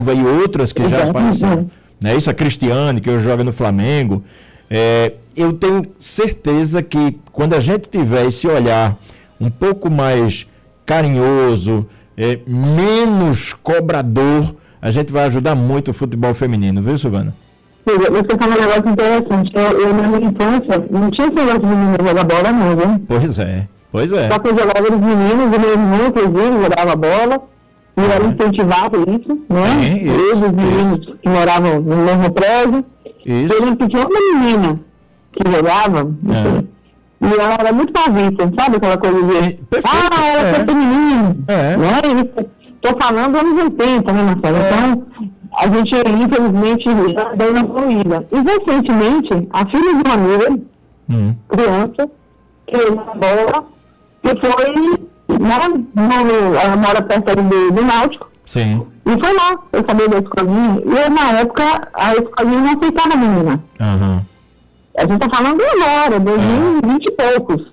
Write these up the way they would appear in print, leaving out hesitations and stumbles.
e outras que já apareceram. Não é isso? A Cristiane, que hoje joga no Flamengo. Eu tenho certeza que quando a gente tiver esse olhar um pouco mais carinhoso, menos cobrador, a gente vai ajudar muito o futebol feminino, viu, Silvana? Você falou um negócio interessante. Eu na minha infância, não tinha esse negócio de menino jogar bola, não, viu? Pois é. Só que eu jogava os meninos, o meu irmão, inclusive, jogava bola, e era incentivado isso, né? Sim, isso, os meninos que moravam no mesmo prédio. Isso. Eu lembro que tinha uma menina que jogava, e ela era muito pavita, sabe aquela coisa de... ela é feminina. Né? Estou falando anos 80, né, Marcelo? Então, a gente, infelizmente, já deu uma corrida. E, recentemente, a filha de uma amiga, criança, que jogou bola, que foi, ela mora perto ali do Náutico. Sim. E foi lá, eu sabia da escolinha. E, na época, a escolinha não aceitava a menina. A gente está falando agora, 2020 e poucos.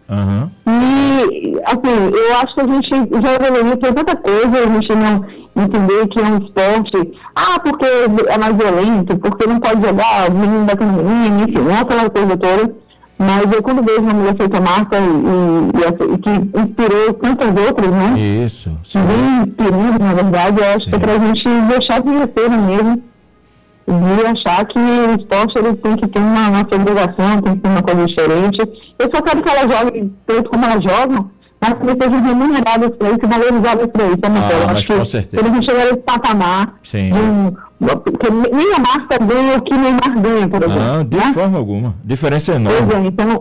E, assim, eu acho que a gente já evoluiu por tanta coisa, a gente não entender que é um esporte, porque é mais violento, porque não pode jogar, o menino batendo no menino, enfim, não é aquela coisa toda. Mas eu, quando vejo uma mulher feita marca e que inspirou tantas outras, né? Isso. Bem inspirando, na verdade, eu acho que é para a gente deixar de crescer mesmo. E achar que o esporte ele tem que ter uma segregação, tem que ter uma coisa diferente. Eu só quero que ela jogue tanto como ela joga, mas que eles sejam remuneradas para isso e valorizadas para isso. Eu acho com que certeza. eles não chegaram a esse patamar. Sim. Porque nem a Marta ganha o que Neymar ganha, por exemplo. Não, de forma alguma. Diferença enorme.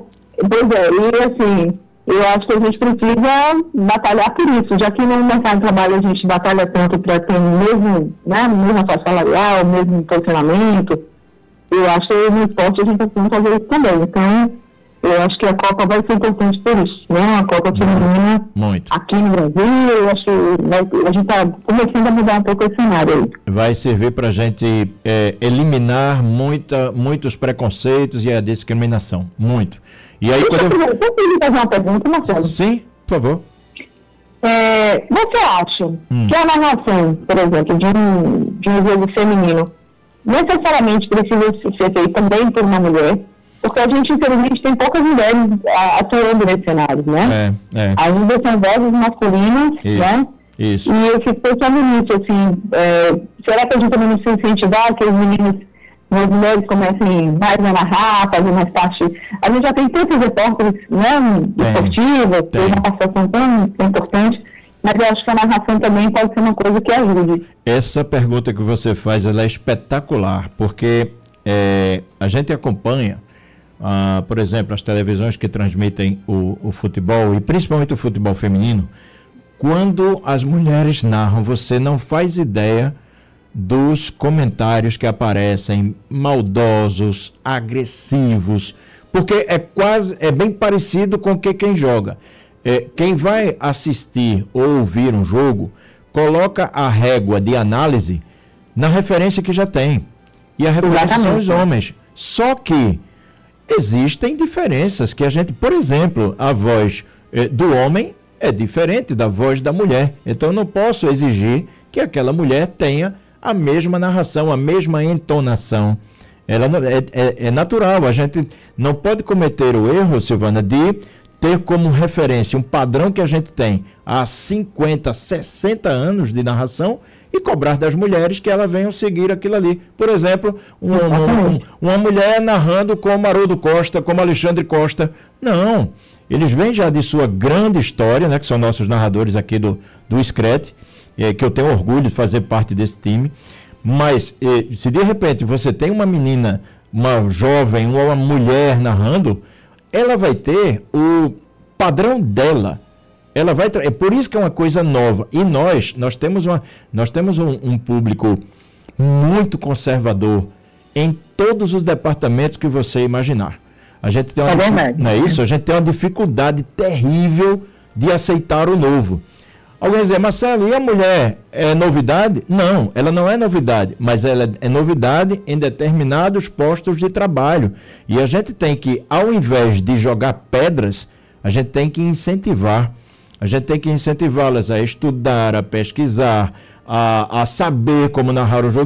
E assim, eu acho que a gente precisa batalhar por isso, já que no mercado de trabalho a gente batalha tanto para ter o mesmo, né, mesma faixa salarial, o mesmo posicionamento, eu acho que no esporte a gente precisa fazer isso também. Então, eu acho que a Copa vai ser importante por isso, né? A Copa feminina aqui no Brasil, eu acho que a gente está começando a mudar um pouco esse cenário aí. Vai servir para a gente eliminar muitos preconceitos e a discriminação, muito. E aí, Posso lhe fazer uma pergunta, Marcelo? Sim, por favor. Você acha que a narração, por exemplo, de um jogo feminino necessariamente precisa ser feita também por uma mulher? Porque a gente, infelizmente, tem poucas mulheres atuando nesse cenário, né? Ainda são vozes masculinas, né? Isso. E eu fico pensando nisso, assim, será que a gente também não se incentivar que os meninos, as mulheres comecem mais a narrar, fazer mais parte? A gente já tem tantos repórteres, né, esportivos, tem uma participação tão importante, mas eu acho que a narração também pode ser uma coisa que ajude. Essa pergunta que você faz, ela é espetacular, porque a gente acompanha, por exemplo, as televisões que transmitem o futebol, e principalmente o futebol feminino. Quando as mulheres narram, você não faz ideia dos comentários que aparecem maldosos, agressivos, porque é bem parecido com quem joga. Quem vai assistir ou ouvir um jogo, coloca a régua de análise na referência que já tem. E a referência são os homens. Só que existem diferenças que a gente, por exemplo, a voz do homem é diferente da voz da mulher. Então eu não posso exigir que aquela mulher tenha a mesma narração, a mesma entonação. Ela é natural. A gente não pode cometer o erro, Silvana, de ter como referência um padrão que a gente tem há 50, 60 anos de narração e cobrar das mulheres que elas venham seguir aquilo ali. Por exemplo, uma mulher narrando como Haroldo Costa, como Alexandre Costa. Não, eles vêm já de sua grande história, né, que são nossos narradores aqui do Screte, que eu tenho orgulho de fazer parte desse time. Mas se de repente você tem uma menina, uma jovem, uma mulher narrando, ela vai ter o padrão dela. Ela vai é por isso que é uma coisa nova. E nós temos um público muito conservador em todos os departamentos que você imaginar. A gente tem não é isso? A gente tem uma dificuldade terrível de aceitar o novo. Alguém dizer, Marcelo, e a mulher é novidade? Não, ela não é novidade, mas ela é novidade em determinados postos de trabalho. E a gente tem que, ao invés de jogar pedras, a gente tem que incentivar. A gente tem que incentivá-las a estudar, a pesquisar, a saber como narrar o jogo.